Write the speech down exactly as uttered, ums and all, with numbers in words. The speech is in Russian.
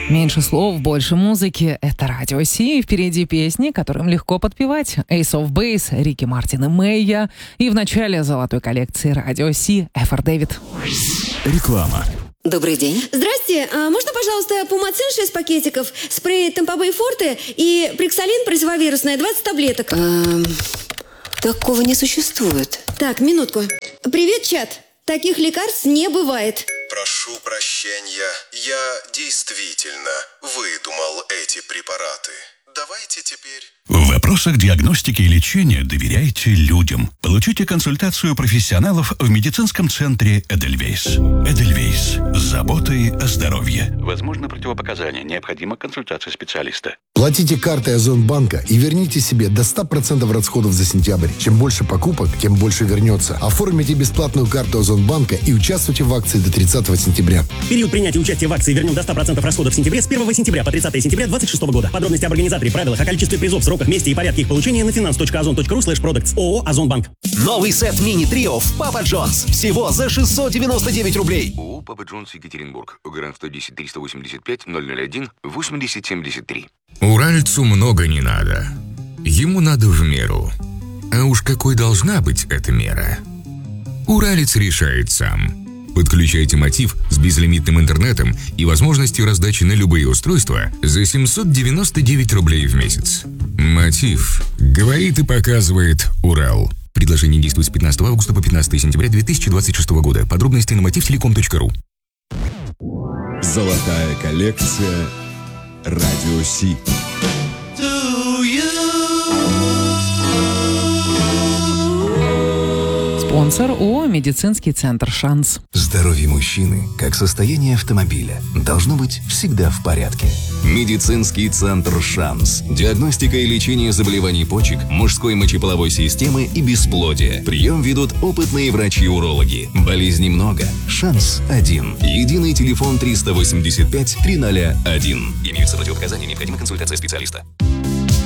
Меньше слов, больше музыки. Это Радио Си. Впереди песни, которым легко подпевать. Ace of Base, Рики Мартин и Мэйя. И в начале золотой коллекции Радио Си Эф Ар Дэвид. Реклама. Добрый день. Здрасте. А можно, пожалуйста, Пумацин шесть пакетиков, спрей Темпобей Форте и Приксалин противовирусная двадцать таблеток? Эм, такого не существует. Так, минутку. Привет, чат. Таких лекарств не бывает. Прошу прощения, я действительно выдумал эти препараты. Давайте теперь... В вопросах диагностики и лечения доверяйте людям. Получите консультацию профессионалов в медицинском центре Эдельвейс. Эдельвейс. С заботой о здоровье. Возможно противопоказания. Необходима консультация специалиста. Платите картой Озонбанка и верните себе до ста процентов расходов за сентябрь. Чем больше покупок, тем больше вернется. Оформите бесплатную карту Озонбанка и участвуйте в акции до тридцатого сентября. Период принятия участия в акции вернем до ста процентов расходов в сентябре с первого сентября по тридцатое сентября две тысячи двадцать шестого года. Подробности об организаторе, правилах, о количестве призов, сроках, месте и порядке их получения на finance точка озон точка ру слэш продуктс. ООО «Озонбанк». Новый сет мини-трио в Папа Джонс. Всего за шестьсот девяносто девять рублей. ООО «Папа Джонс, Екатеринбург». Грант сто десять триста восемьдесят пять ноль ноль один восемьдесят семьдесят три. Уральцу много не надо. Ему надо в меру. А уж какой должна быть эта мера? Уралец решает сам. Подключайте Мотив с безлимитным интернетом и возможностью раздачи на любые устройства за семьсот девяносто девять рублей в месяц. Мотив. Говорит и показывает Урал. Предложение действует с пятнадцатого августа по пятнадцатое сентября две тысячи двадцать шестого года. Подробности на мотив телеком точка ру. Золотая коллекция Радио Си. Спонсор ООО «Медицинский центр Шанс». Здоровье мужчины, как состояние автомобиля, должно быть всегда в порядке. Медицинский центр «Шанс». Диагностика и лечение заболеваний почек, мужской мочеполовой системы и бесплодия. Прием ведут опытные врачи-урологи. Болезней много. Шанс один. Единый телефон триста восемьдесят пять триста один. Имеются противопоказания, необходима консультация специалиста.